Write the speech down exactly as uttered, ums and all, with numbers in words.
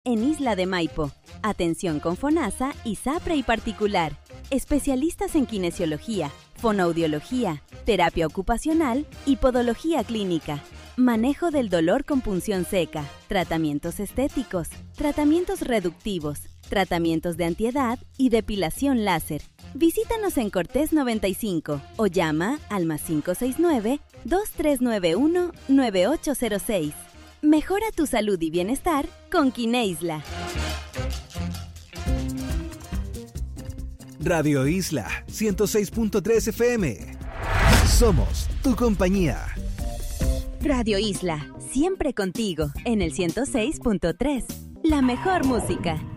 en Isla de Maipo. Atención con FONASA y SAPRE y particular. Especialistas en kinesiología, fonoaudiología, terapia ocupacional y podología clínica. Manejo del dolor con punción seca, tratamientos estéticos, tratamientos reductivos, tratamientos de antiedad y depilación láser. Visítanos en Cortés noventa y cinco o llama al más cinco seis nueve, dos tres nueve uno, nueve ocho cero seis. Mejora tu salud y bienestar con Kineisla. Radio Isla ciento seis punto tres F M. Somos tu compañía. Radio Isla, siempre contigo en el ciento seis punto tres. La mejor música.